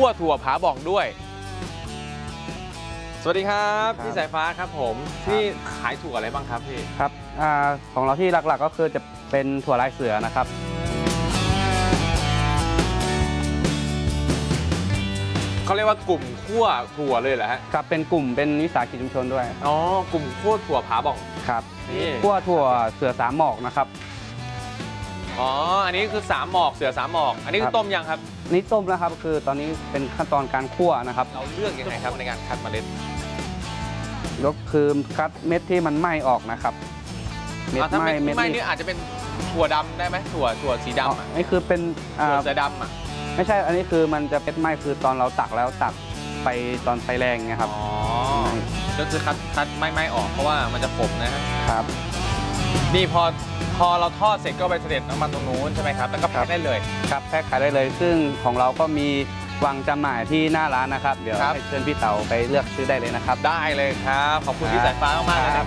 คั่วถั่วผาบ่องด้วยสวัสดีครับพี่สายฟ้าครับผมพี่ขายถั่วอะไรบ้างครับพี่ครับของเราที่หลักๆก็คือจะเป็นถั่วลายเสือนะครับเขาเรียกว่ากลุ่มคั่วถั่วเลยเหรอฮะครับเป็นกลุ่มเป็นวิสาหกิจชุมชนด้วยอ๋อกลุ่มคั่วถั่วผาบ่องครับนี่คั่วถั่วเสือสามหมอกนะครับอ๋ออันนี้คือ3หมอกเสือ3หมอกอันนี้คือต้มยังครับนี่ต้มแล้วครับคือตอนนี้เป็นขั้นตอนการคั่วนะครับเราเลือกยังไงครับในการคัดเมล็ดก็คือคัดเม็ดที่มันไหม้ออกนะครับเม็ดไหม้นี่อาจจะเป็นถั่วดำได้ไหมถั่วสีดำนี่คือเป็นถั่วเสือดำอ่ะไม่ใช่อันนี้คือมันจะเป็นไหม้คือตอนเราตักแล้วตักไปตอนไฟแรงไงครับอ๋อก็คือคัดไม่ออกเพราะว่ามันจะขมนะครับนี่พอเราทอดเสร็จก็ไปเสด็จน้ำมันตรงนู้นใช่ไหมครับแล้วก็แพ็คได้เลยครับแพ็คขายได้เลยซึ่งของเราก็มีวางจำหน่ายที่หน้าร้านนะครับเดี๋ยวให้เชิญพี่เต๋าไปเลือกซื้อได้เลยนะครับได้เลยครับขอบคุณพี่สายฟ้ามากๆเลยนะครับ